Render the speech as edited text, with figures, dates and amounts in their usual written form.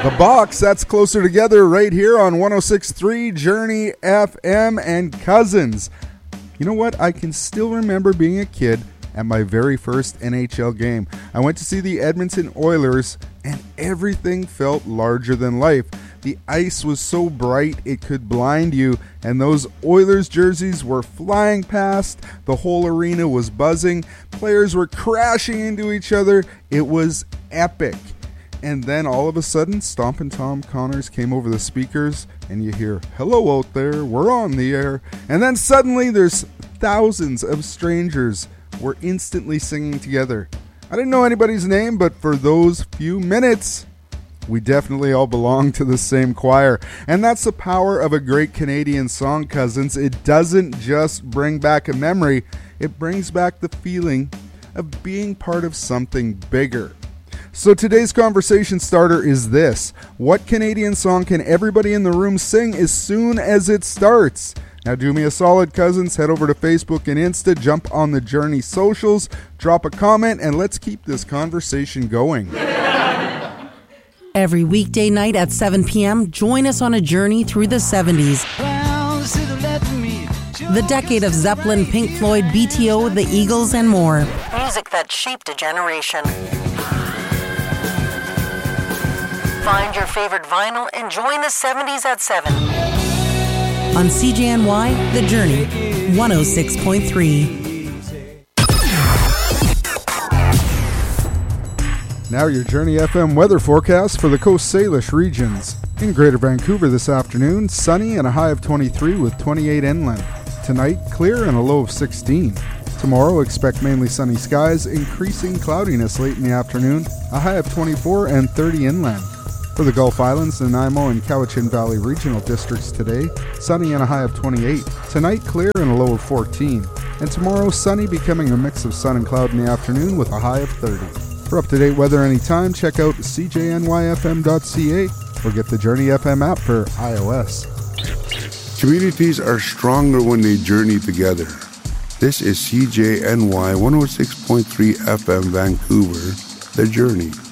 The Box, that's Closer Together right here on 106.3 Journey FM and Cousins. You know what? I can still remember being a kid at my very first NHL game. I went to see the Edmonton Oilers and everything felt larger than life. The ice was so bright it could blind you, and those Oilers jerseys were flying past. The whole arena was buzzing. Players were crashing into each other. It was epic. And then all of a sudden, Stompin' Tom Connors came over the speakers, and you hear, "Hello out there, we're on the air." And then suddenly there's thousands of strangers were instantly singing together. I didn't know anybody's name, but for those few minutes, we definitely all belong to the same choir. And that's the power of a great Canadian song, Cousins. It doesn't just bring back a memory, it brings back the feeling of being part of something bigger. So today's conversation starter is this: what Canadian song can everybody in the room sing as soon as it starts? Now do me a solid, Cousins, head over to Facebook and Insta, jump on the Journey socials, drop a comment, and let's keep this conversation going. Every weekday night at 7 p.m., join us on a journey through the 70s. The decade of Zeppelin, Pink Floyd, BTO, the Eagles, and more. Music that shaped a generation. Find your favorite vinyl and join the 70s at 7. On CJNY, The Journey, 106.3. Now your Journey FM weather forecast for the Coast Salish regions. In Greater Vancouver this afternoon, sunny and a high of 23 with 28 inland. Tonight, clear and a low of 16. Tomorrow, expect mainly sunny skies, increasing cloudiness late in the afternoon, a high of 24 and 30 inland. For the Gulf Islands, Nanaimo and Cowichan Valley regional districts today, sunny and a high of 28. Tonight, clear and a low of 14. And tomorrow, sunny, becoming a mix of sun and cloud in the afternoon with a high of 30. For up-to-date weather anytime, check out cjnyfm.ca or get the Journey FM app for iOS. Communities are stronger when they journey together. This is CJNY 106.3 FM Vancouver, The Journey.